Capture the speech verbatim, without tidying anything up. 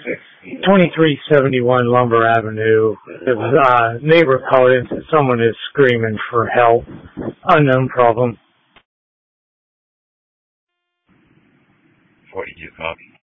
twenty-three seventy-one Lumber Avenue. The uh, neighbor called in that someone is screaming for help. Unknown problem. What did you copy?